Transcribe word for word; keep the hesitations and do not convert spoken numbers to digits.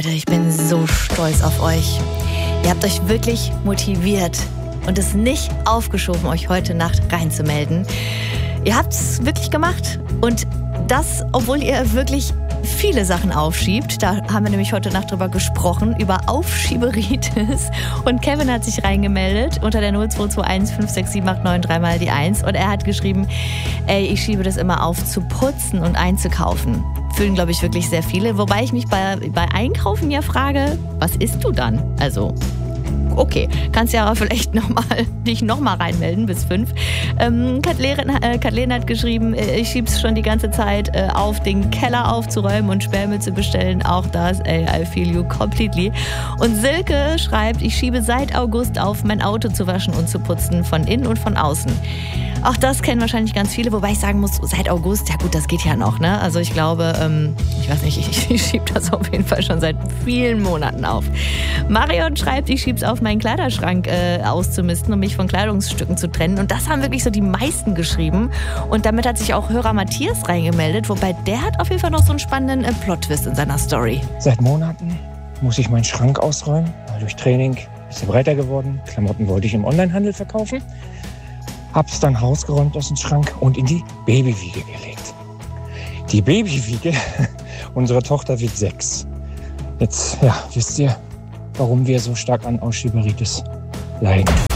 Ich bin so stolz auf euch. Ihr habt euch wirklich motiviert und es nicht aufgeschoben, euch heute Nacht reinzumelden. Ihr habt es wirklich gemacht und das, obwohl ihr wirklich viele Sachen aufschiebt. Da haben wir nämlich heute Nacht drüber gesprochen, über Aufschieberitis. Und Kevin hat sich reingemeldet unter der null zwei zwei eins fünf sechs sieben acht neun drei mal die eins. Und er hat geschrieben, ey, ich schiebe das immer auf zu putzen und einzukaufen. Fühlen, glaube ich, wirklich sehr viele. Wobei ich mich bei, bei Einkaufen ja frage, was isst du dann? Also, okay, kannst ja aber vielleicht noch mal, dich nochmal reinmelden bis fünf. Ähm, Kathleen, äh, Kathleen hat geschrieben, äh, ich schieb's schon die ganze Zeit äh, auf, den Keller aufzuräumen und Sperrmüll zu bestellen. Auch das, ey, I feel you completely. Und Silke schreibt, ich schiebe seit August auf, mein Auto zu waschen und zu putzen, von innen und von außen. Auch das kennen wahrscheinlich ganz viele, wobei ich sagen muss, seit August, ja gut, das geht ja noch, ne? Also ich glaube, ähm, ich weiß nicht, ich, ich schiebe das auf jeden Fall schon seit vielen Monaten auf. Marion schreibt, ich schieb's auf, meinen Kleiderschrank äh, auszumisten, um mich von Kleidungsstücken zu trennen. Und das haben wirklich so die meisten geschrieben. Und damit hat sich auch Hörer Matthias reingemeldet, wobei der hat auf jeden Fall noch so einen spannenden äh, Plot-Twist in seiner Story. Seit Monaten muss ich meinen Schrank ausräumen, weil durch Training ist er breiter geworden. Klamotten wollte ich im Onlinehandel verkaufen. Hab's dann rausgeräumt aus dem Schrank und in die Babywiege gelegt. Die Babywiege unserer Tochter wird sechs. Jetzt, ja, wisst ihr, warum wir so stark an Aufschieberitis leiden.